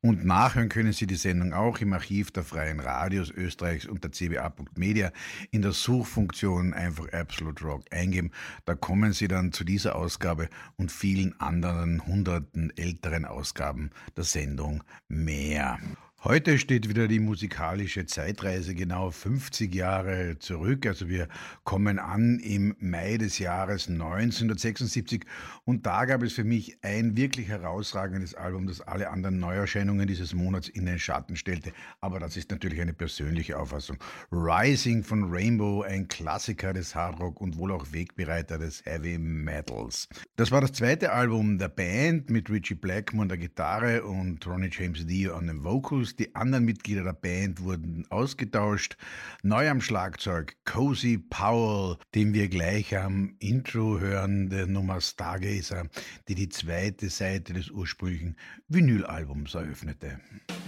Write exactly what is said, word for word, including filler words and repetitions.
Und nachhören können Sie die Sendung auch im Archiv der Freien Radios Österreichs unter c b a punkt media. In der Suchfunktion einfach Absolute Rock eingeben. Da kommen Sie dann zu dieser Ausgabe und vielen anderen hunderten älteren Ausgaben der Sendung mehr. Heute steht wieder die musikalische Zeitreise genau fünfzig Jahre zurück. Also wir kommen an im Mai des Jahres neunzehnhundertsechsundsiebzig und da gab es für mich ein wirklich herausragendes Album, das alle anderen Neuerscheinungen dieses Monats in den Schatten stellte. Aber das ist natürlich eine persönliche Auffassung. Rising von Rainbow, ein Klassiker des Hardrock und wohl auch Wegbereiter des Heavy Metals. Das war das zweite Album der Band mit Ritchie Blackmore an der Gitarre und Ronnie James Dio an den Vocals. Die anderen Mitglieder der Band wurden ausgetauscht. Neu am Schlagzeug Cozy Powell, den wir gleich am Intro hören, der Nummer Stargazer, die die zweite Seite des ursprünglichen Vinylalbums eröffnete.